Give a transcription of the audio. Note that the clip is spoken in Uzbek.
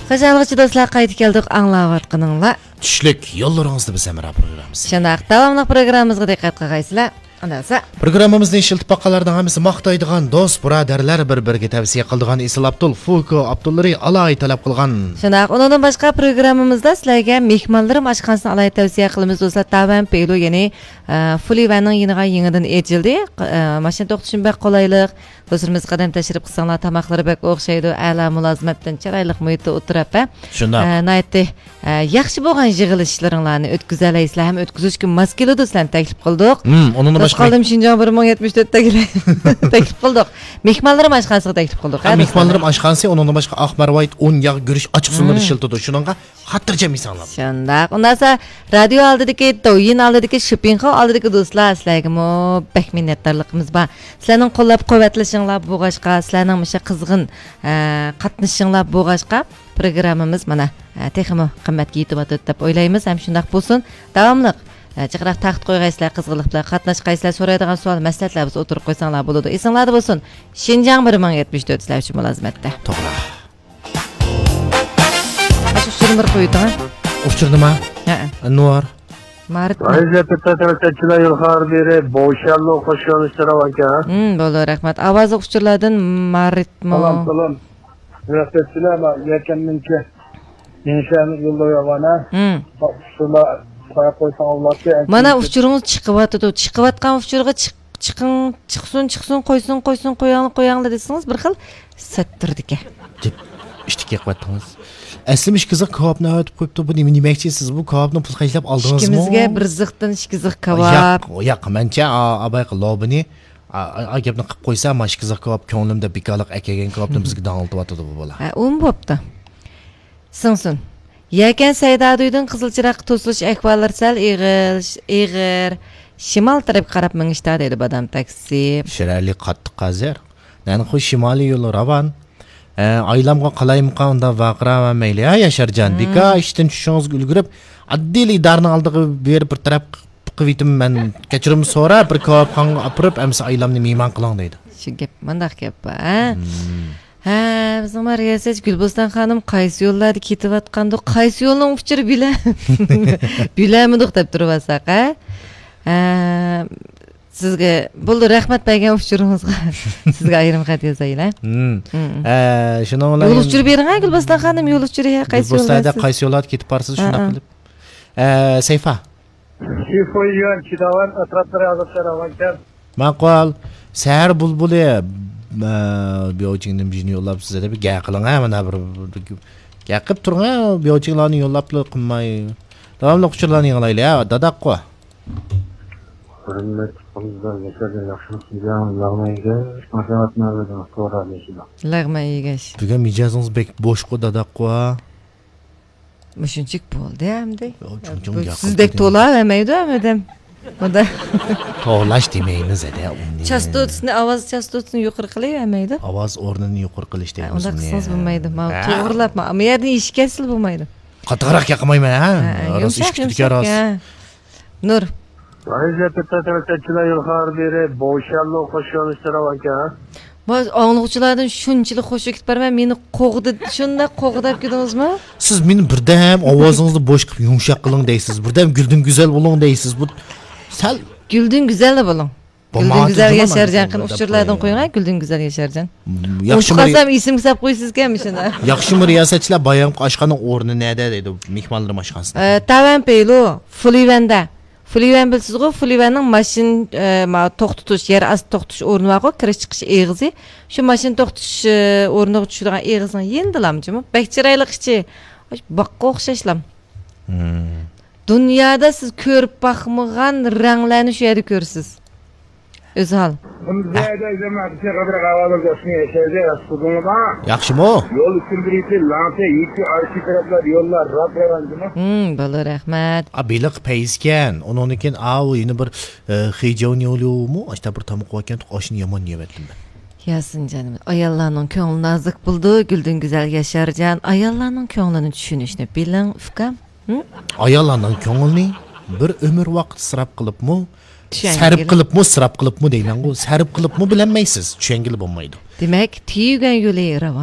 Qachongacha do'stlar qaytib keldik anglayotganinglar. Tushlik yo'llaringizni biz Amira programmasi. Shunday davomli programmamizga diqqat qilgaysizlar. Anasa Programmamizning shiltpaqalardan hammasi maqtaydigan do'st birodarlar bir-biriga tavsiya qiladigan Isl Abdul Fuko Abdullari alay talab qilgan. Shunday undan boshqa programmamizda sizlarga mehmonlarim oshxonasini alay tavsiya qilamiz do'stlar. Tavan peylo ya'ni Fulivaning yangidan echildi. Mashina to'xtashim bek qolaylik. Do'stlarimiz qadam tashrif qilsanglar tamoqlari bek o'xshaydi. A'la mulozimatdan chiroyli muhitda o'tirib, Shunday. Naytdi yaxshi bo'lgan yig'ilishlaringlarni o'tkazalaysizlar ham o'tkazishga mos keladi sizlarni taklif qildik. Onun başka Qoldim Şinjan 1074'te taklif qildik. Mehmonlarim oshxonasiga taklif qildik. mehmonlarim oshxonasi, onun başka Akbarvayt 10 yağ girish açık sunları shiltidi. Shuningga xatirjam insanlar. Shunday. Undasa radio oldidagi, to'yin oldidagi, shopping hol oldidagi do'stlar sizlarga bek minnatdorligimiz bor. Sizlarning qo'llab-quvvatlashinglar bo'lg'ashqa, sizlarning o'sha qizg'in qatnashinglar bo'lg'ashqa programmamiz mana texmo qimmatga yetib o'tdi deb o'ylaymiz. Ham shunday bo'lsin. Davomli Chiqraq taxt qo'ygaysizlar, qizg'iliq bilan qatnashqaysizlar, so'raydigan savol, maslahatlar biz o'tirib qo'ysanglar bo'ladi. Esinglarda bo'lsin. Shinjang 1074 sizlar uchun mulozimatda. To'g'ri. Shu uchun bir qo'ydim. Uchirdimi? Ha. Anwar. Marit. Ayrıca Petros'ta yıllar beri boşallı koşuyorlar aka. Bo'ldi, rahmat. Ovozi uchilardan Maritmi? Salom. Rahmatlar va yakanninki. Yenishani yo'llayapana. Shular qo'ya qo'ysang Allohga. Mana uchuringiz chiqyapti. Chiqayotgan uchurga chiqsin, qo'yinglar desangiz bir xil sattirdika. Deb ishtiga qilyapsiz. Aslim ishkizga kebabni aytib qo'yibdi. Bu nimachisiz? Bu kebabni pul qaytlab oldingizmi? Ishkimizga bir ziqdan ishkiziq kebab. Yo'q, mencha abay qilobini gapni qilib qo'ysa, mashkiziq kebab ko'nglimda bekaliq akagan kebabni bizga dang'iltib bu bola. Bo'pti. Sinsin. Yakan Saydaduydan Qizilchiroq to'silish ahvollari sal ig'ir. Shimol tarafga qarab minishda dedi badam taksi. Shirali qattiq qazir. Nani qo'y shimoliy yo'l ravon. Aylamga qalayimqa unda vaqra va mayli Yasharjon dika ishdan tushishingizga ulgurib addili darni oldiga berib bir taraf qivitim men kechirim so'ra bir kebab qonga opirib amsa aylamni mehmon qiling deydi. Shu gap mendaq gap, Ha, bizim riyasat Gulboston xonim qaysi yo'llarda ketayotganda, qaysi yo'lning uchiri bilamidik deb turibsiz, Sizga bo'ldi, rahmat bergan uchuringizga. Sizga ayrim xat yozaylar. Shuning bilan yo'l uchirib bering, Gulboston xonim yo'l uchiriga qaysi yo'llarda? Gulbostonda qaysi yo'llarda ketib borsiz shunday qilib. Sayfa. Şifoyan kidavan atraflara azaplar avancan. Maqol, sahar bulbuli Biyojingdan bizni yo'llab sizga bir gap qiling, mana bir gapib turing, biyojinglarni yo'llab qilmay. Davomli uchurlarni yig'laylar, dadaq qo'y. Hürmet qilinglar, yashagan yaxshilikdan lag'mayga, maslahatlardan so'ralashlar. Lag'maygash. Bugun mijozingiz bek bo'sh qo'y, dadaq qo'y. Mushunchik bo'ldi hamda. Sizdek Sizdek to'lavermaydi hamda. Bunda to'lash demaymiz edi. Chastotni, ovoz chastotni yuqori qilavermaydi. Ovoz o'rnini yuqori qilish deymiz. Unda qilsangiz bo'lmaydi. Men to'g'rilab, men yerdan eshikasiz bo'lmaydi. Qattiqroq yaqmayman, Rost ishkitga rost. Nur. Ayrıca Petros'ta yıllar beri boşallı koşuyorlar aka. Biz anglag'uchilardan shunchalik xo'sh ketib barman, meni qo'g'di, shunda qo'g'dab ketdingizmi? Siz meni birdam ovozingizni bo'sh qilib yumshoq qiling deysiz. Birdam Guldin Güzel bo'ling deysiz. Bu sal Guldin Güzel bo'ling. Guldin Güzel Yasharjon qilib uchurlardan qo'ying, Guldin Güzel Yasharjon. Yaxshimi qilsam ism qilib qo'ysizganmi shunda? Yaxshimi riyosatchilar bayon oshxona o'rni nada deydi mehmonlar oshxonasida. Tavan peylo Fulivanda. Fulivan bilsiz-ku, Fulivanning mashin to'xtatish, yer asti to'xtatish o'rni bor-ku, kirish chiqish eg'izi. Shu mashin to'xtatish o'rniga tushadigan eg'izni yendilamjimi? Bakchirayliqchi. Boqqa o'xshashlam. Dunyoda siz ko'rib baxmagan ranglarni shu yerda ko'rsiz. O'zi hal. Yaxshimi? Yo'l uchirdirisi, lampa, ikki arki taraflar yo'llar rab-ravanjimi? Bo'lar, rahmat. Biliq payskan. Uningkin yeni bir xijon yo'limi? Ashta bir tamoq qo'ygan oshni yomon yemetdim ben. Yasin canım. Ayollarning ko'ngli nazik bo'ldi, Guldin Güzel Yasharjon. Ayollarning ko'nglini tushunishni biling, ufkam. Ayollarning ko'nglini bir umr vaqt sarf qilibmi? Sarf qilibmi deyman-ku. Sarf qilibmi bilinmaysiz. Tushangili bo'lmaydi. Demak, tiygan yo'li